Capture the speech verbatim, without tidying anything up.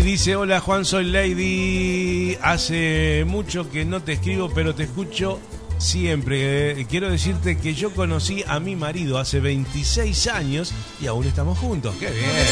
dice: hola Juan, soy Lady. Hace mucho que no te escribo, pero te escucho siempre. Eh, quiero decirte que yo conocí a mi marido hace veintiséis años y aún estamos juntos. ¡Qué bien!